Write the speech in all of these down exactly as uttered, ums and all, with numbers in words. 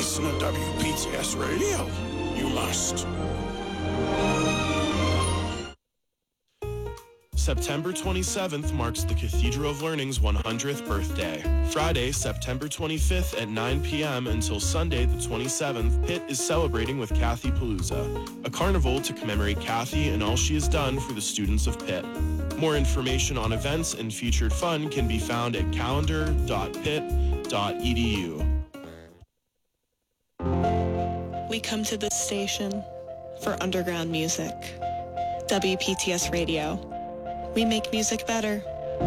listen to W P T S Radio. You must. September twenty-seventh marks the Cathedral of Learning's one hundredth birthday. Friday, September twenty-fifth at nine p.m. until Sunday the twenty-seventh, Pitt is celebrating with Kathy Palooza, a carnival to commemorate Kathy and all she has done for the students of Pitt. More information on events and featured fun can be found at calendar dot pitt dot e d u. We come to this station for underground music. W P T S Radio. We make music better.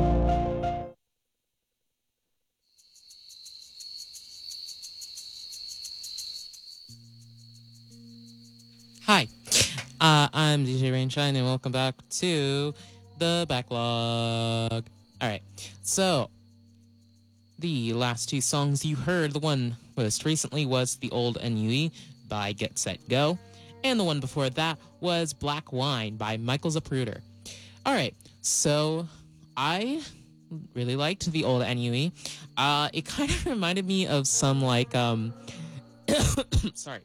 Hi, uh, I'm D J Rainshine, and welcome back to The Backlog. Alright, so, the last two songs you heard, the one most recently was The Old N U E by Get Set Go, and the one before that was Black Wine by Michael Zapruder. Alright, so I really liked The Old N U E. Uh, it kind of reminded me of some, like, um... sorry.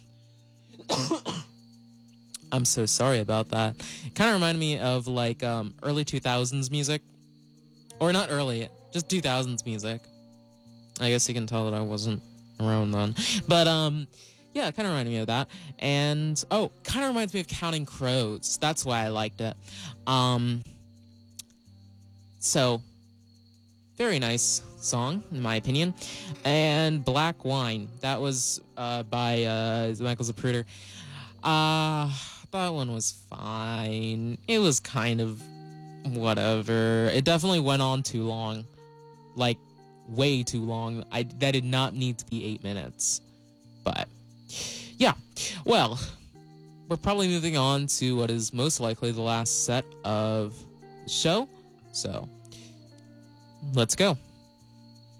I'm so sorry about that. It kind of reminded me of, like, um, early two thousands music. Or not early, just two thousands music. I guess you can tell that I wasn't around then. But, um, yeah, it kind of reminded me of that. And, oh, kind of reminds me of Counting Crows. That's why I liked it. Um, so, very nice song, in my opinion. And Black Wine, that was uh, by uh, Michael Zapruder. Uh, that one was fine. It was kind of whatever. It definitely went on too long. Like, way too long. I, that did not need to be eight minutes. But, yeah. Well, we're probably moving on to what is most likely the last set of the show. So, let's go.